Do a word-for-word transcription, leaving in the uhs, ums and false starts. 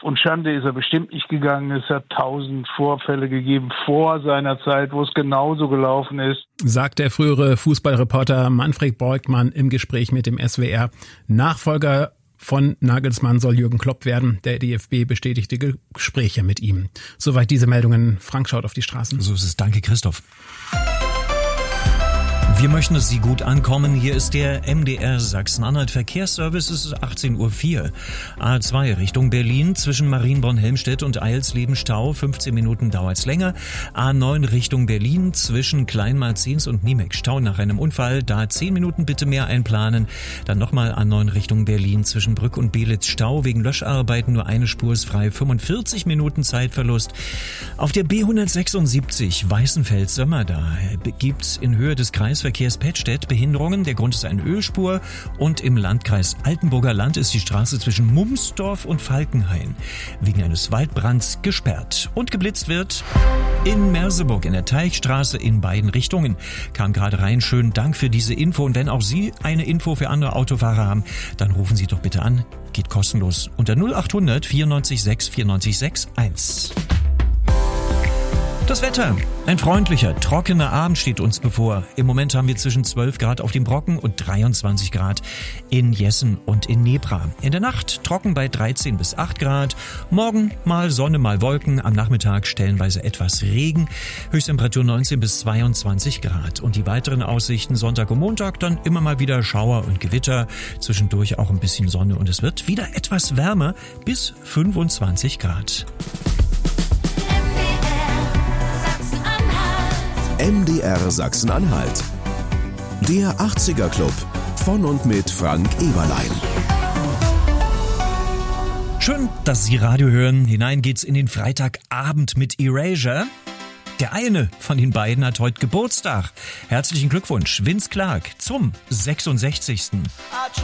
Kampf und Schande ist er bestimmt nicht gegangen. Es hat tausend Vorfälle gegeben vor seiner Zeit, wo es genauso gelaufen ist. Sagt der frühere Fußballreporter Manfred Borgmann im Gespräch mit dem S W R. Nachfolger von Nagelsmann soll Jürgen Klopp werden. Der D F B bestätigte Gespräche mit ihm. Soweit diese Meldungen. Frank schaut auf die Straßen. So ist es. Danke, Christoph. Wir möchten, dass Sie gut ankommen. Hier ist der M D R Sachsen-Anhalt Verkehrsservice. Es ist achtzehn Uhr vier. A zwei Richtung Berlin zwischen Marienborn-Helmstedt und Eilsleben Stau. fünfzehn Minuten dauert's länger. A neun Richtung Berlin zwischen Kleinmarzins und Niemek Stau nach einem Unfall. Da zehn Minuten bitte mehr einplanen. Dann nochmal A neun Richtung Berlin zwischen Brück und Belitz Stau. Wegen Löscharbeiten nur eine Spur ist frei. fünfundvierzig Minuten Zeitverlust. Auf der B hundertsechsundsiebzig Weißenfels-Sömmer da gibt's in Höhe des Kreisverkehrs Pettstedt Behinderungen. Der Grund ist eine Ölspur und im Landkreis Altenburger Land ist die Straße zwischen Mumsdorf und Falkenhain wegen eines Waldbrands gesperrt. Und geblitzt wird in Merseburg in der Teichstraße in beiden Richtungen. Kam gerade rein. Schönen Dank für diese Info. Und wenn auch Sie eine Info für andere Autofahrer haben, dann rufen Sie doch bitte an. Geht kostenlos unter null acht hundert vierundneunzig sechs vierundneunzig sechs eins. Das Wetter. Ein freundlicher, trockener Abend steht uns bevor. Im Moment haben wir zwischen zwölf Grad auf dem Brocken und dreiundzwanzig Grad in Jessen und in Nebra. In der Nacht trocken bei dreizehn bis acht Grad. Morgen mal Sonne, mal Wolken. Am Nachmittag stellenweise etwas Regen. Höchsttemperatur neunzehn bis zweiundzwanzig Grad. Und die weiteren Aussichten Sonntag und Montag dann immer mal wieder Schauer und Gewitter. Zwischendurch auch ein bisschen Sonne und es wird wieder etwas wärmer bis fünfundzwanzig Grad. M D R Sachsen-Anhalt. Der achtziger Club von und mit Frank Eberlein. Schön, dass Sie Radio hören. Hinein geht's in den Freitagabend mit Erasure. Der eine von den beiden hat heute Geburtstag. Herzlichen Glückwunsch, Vince Clarke, zum sechsundsechzigsten